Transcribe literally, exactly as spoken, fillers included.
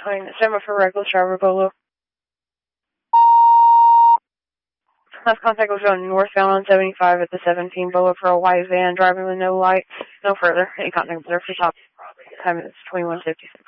Stand by for reckless driver, Bolo. Last contact was going northbound on seventy-five at the seventeen Bolo for a white van driving with no light. No further. Any contact reserved for top. Time is twenty-one fifty.